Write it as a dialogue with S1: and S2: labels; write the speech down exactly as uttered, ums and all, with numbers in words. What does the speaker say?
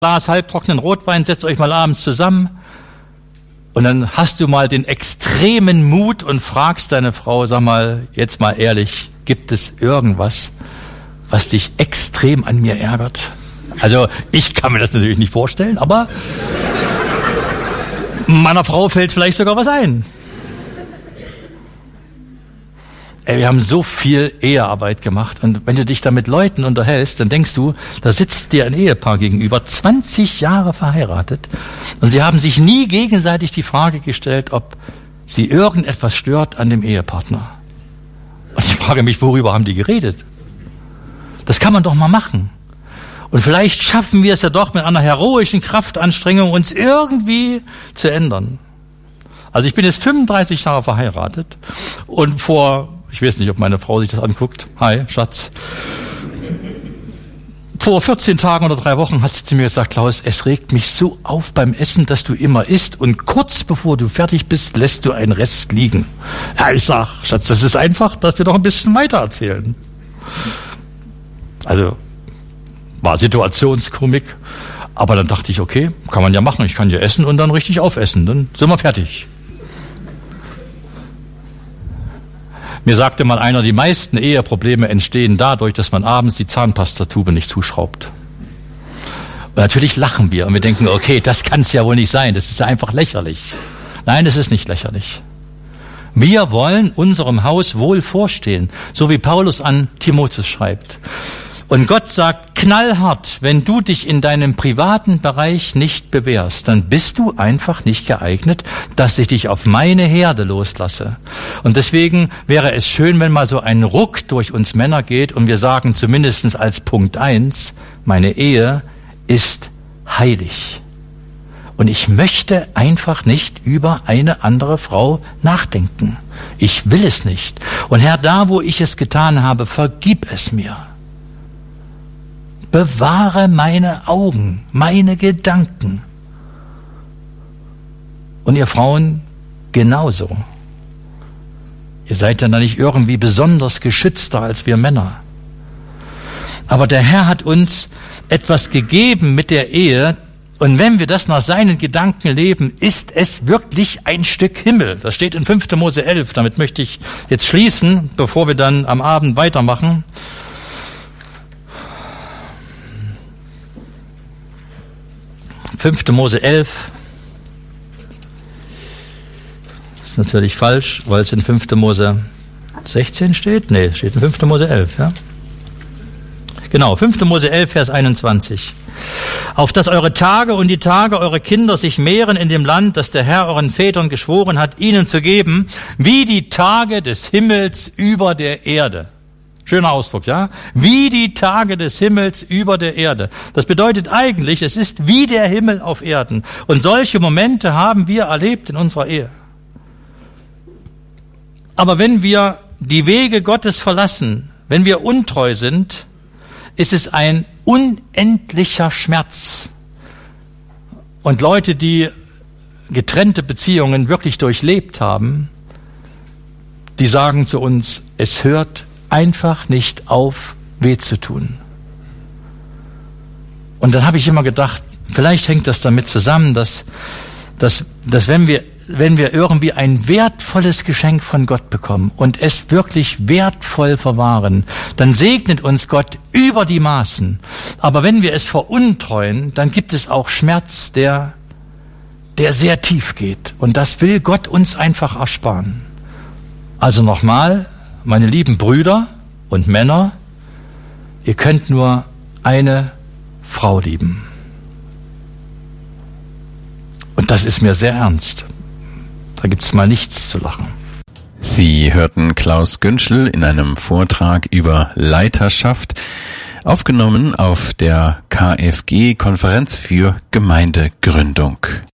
S1: Glas halbtrockenen Rotwein, setzt euch mal abends zusammen und dann hast du mal den extremen Mut und fragst deine Frau, sag mal, jetzt mal ehrlich, gibt es irgendwas, was dich extrem an mir ärgert? Also ich kann mir das natürlich nicht vorstellen, aber meiner Frau fällt vielleicht sogar was ein. Ey, wir haben so viel Ehearbeit gemacht und wenn du dich da mit Leuten unterhältst, dann denkst du, da sitzt dir ein Ehepaar gegenüber, zwanzig Jahre verheiratet und sie haben sich nie gegenseitig die Frage gestellt, ob sie irgendetwas stört an dem Ehepartner. Und ich frage mich, worüber haben die geredet? Das kann man doch mal machen. Und vielleicht schaffen wir es ja doch mit einer heroischen Kraftanstrengung, uns irgendwie zu ändern. Also ich bin jetzt fünfunddreißig Jahre verheiratet und vor, ich weiß nicht, ob meine Frau sich das anguckt. Hi, Schatz. Vor vierzehn Tagen oder drei Wochen hat sie zu mir gesagt, Klaus, es regt mich so auf beim Essen, dass du immer isst und kurz bevor du fertig bist, lässt du einen Rest liegen. Ja, ich sag, Schatz, das ist einfach, dass wir noch ein bisschen weiter erzählen. Also, war Situationskomik. Aber dann dachte ich, okay, kann man ja machen. Ich kann ja essen und dann richtig aufessen. Dann sind wir fertig. Mir sagte mal einer, die meisten Eheprobleme entstehen dadurch, dass man abends die Zahnpastatube nicht zuschraubt. Und natürlich lachen wir und wir denken, okay, das kann es ja wohl nicht sein. Das ist ja einfach lächerlich. Nein, es ist nicht lächerlich. Wir wollen unserem Haus wohl vorstehen, so wie Paulus an Timotheus schreibt. Und Gott sagt knallhart, wenn du dich in deinem privaten Bereich nicht bewährst, dann bist du einfach nicht geeignet, dass ich dich auf meine Herde loslasse. Und deswegen wäre es schön, wenn mal so ein Ruck durch uns Männer geht und wir sagen zumindest als Punkt eins, meine Ehe ist heilig. Und ich möchte einfach nicht über eine andere Frau nachdenken. Ich will es nicht. Und Herr, da wo ich es getan habe, vergib es mir. Bewahre meine Augen, meine Gedanken. Und ihr Frauen genauso. Ihr seid dann nicht irgendwie besonders geschützter als wir Männer. Aber der Herr hat uns etwas gegeben mit der Ehe. Und wenn wir das nach seinen Gedanken leben, ist es wirklich ein Stück Himmel. Das steht in fünfter Mose elf. Damit möchte ich jetzt schließen, bevor wir dann am Abend weitermachen. fünfter Mose elf. Das ist natürlich falsch, weil es in fünfter Mose sechzehn steht. Nee, es steht in fünfter Mose elf, ja. Genau, fünfter Mose elf, Vers einundzwanzig. Auf dass eure Tage und die Tage eurer Kinder sich mehren in dem Land, das der Herr euren Vätern geschworen hat, ihnen zu geben, wie die Tage des Himmels über der Erde. Schöner Ausdruck, ja? Wie die Tage des Himmels über der Erde. Das bedeutet eigentlich, es ist wie der Himmel auf Erden. Und solche Momente haben wir erlebt in unserer Ehe. Aber wenn wir die Wege Gottes verlassen, wenn wir untreu sind, ist es ein unendlicher Schmerz. Und Leute, die getrennte Beziehungen wirklich durchlebt haben, die sagen zu uns, es hört einfach nicht auf, weh zu tun. Und dann habe ich immer gedacht, vielleicht hängt das damit zusammen, dass, dass, dass wenn wir, wenn wir irgendwie ein wertvolles Geschenk von Gott bekommen und es wirklich wertvoll verwahren, dann segnet uns Gott über die Maßen. Aber wenn wir es veruntreuen, dann gibt es auch Schmerz, der, der sehr tief geht. Und das will Gott uns einfach ersparen. Also nochmal, meine lieben Brüder und Männer, ihr könnt nur eine Frau lieben. Und das ist mir sehr ernst. Da gibt's mal nichts zu lachen.
S2: Sie hörten Klaus Günschel in einem Vortrag über Leiterschaft, aufgenommen auf der K F G-Konferenz für Gemeindegründung.